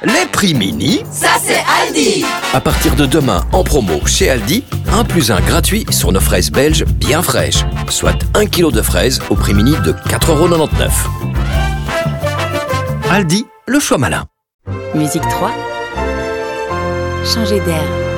Les prix mini, ça c'est Aldi. à partir de demain en promo chez Aldi, 1 + 1 gratuit sur nos fraises belges bien fraîches, soit 1 kg de fraises au prix mini de 4,99 €. Aldi, le choix malin. Musique 3. Changer d'air.